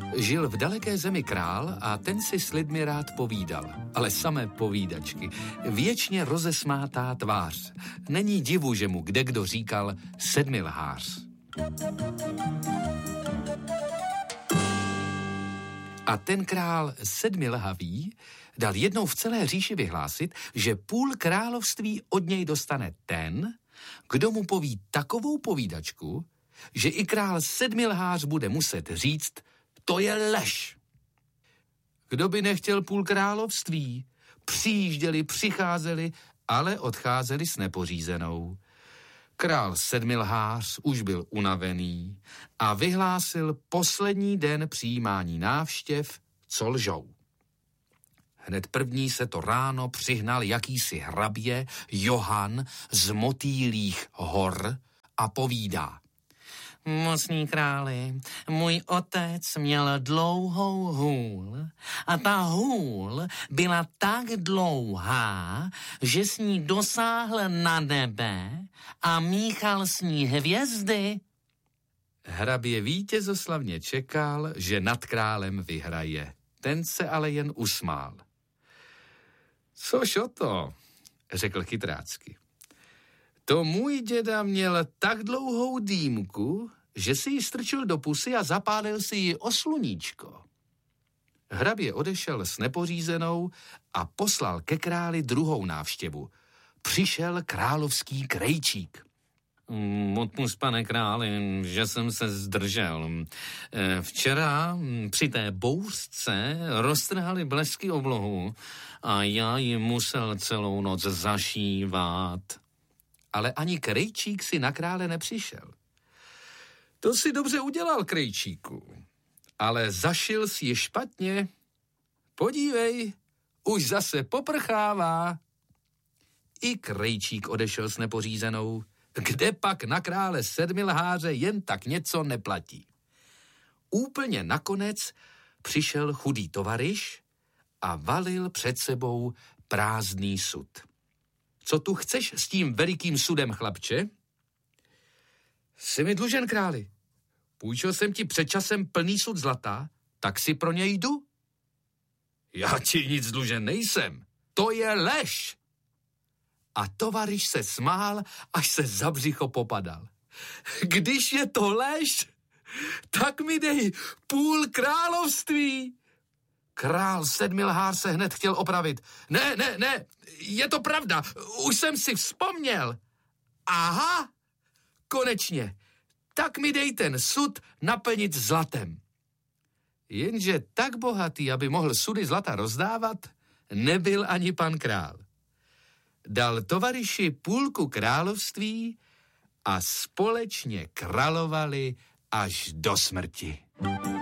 Žil v daleké zemi král a ten si s lidmi rád povídal. Ale samé povídačky. Věčně rozesmátá tvář. Není divu, že mu kdekdo říkal sedmilhář. A ten král sedmilhavý dal jednou v celé říši vyhlásit, že půl království od něj dostane ten, kdo mu poví takovou povídačku, že i král sedmilhář bude muset říct, to je lež. Kdo by nechtěl půl království? Přijížděli, přicházeli, ale odcházeli s nepořízenou. Král sedmilhář už byl unavený a vyhlásil poslední den přijímání návštěv, co lžou. Hned první se to ráno přihnal jakýsi hrabě Johan z Motýlých hor a povídá. Mocný králi, můj otec měl dlouhou hůl a ta hůl byla tak dlouhá, že s ní dosáhl na nebe a míchal s ní hvězdy. Hrabě vítězoslavně čekal, že nad králem vyhraje. Ten se ale jen usmál. Což o to, řekl chytrácky. To můj děda měl tak dlouhou dýmku, že si ji strčil do pusy a zapálil si ji o sluníčko. Hrabě odešel s nepořízenou a poslal ke králi druhou návštěvu. Přišel královský krejčík. Odpusť, pane králi, že jsem se zdržel. Včera při té bouřce roztrhali blesky oblohu a já ji musel celou noc zašívat. Ale ani krejčík si na krále nepřišel. To si dobře udělal, krejčíku, ale zašil si je špatně. Podívej, už zase poprchává. I krejčík odešel s nepořízenou, kde pak na krále sedmilháře jen tak něco neplatí. Úplně nakonec přišel chudý tovaryš a valil před sebou prázdný sud. Co tu chceš s tím velikým sudem, chlapče? Jsi mi dlužen, králi. Půjčil jsem ti před časem plný sud zlata, tak si pro něj jdu. Já ti nic dlužen nejsem. To je lež. A tovaryš se smál, až se za břicho popadal. Když je to lež, tak mi dej půl království. Král sedmilhář se hned chtěl opravit. Ne, je to pravda, už jsem si vzpomněl. Aha, konečně, tak mi dej ten sud naplnit zlatem. Jenže tak bohatý, aby mohl sudy zlata rozdávat, nebyl ani pan král. Dal tovaryši půlku království a společně královali až do smrti.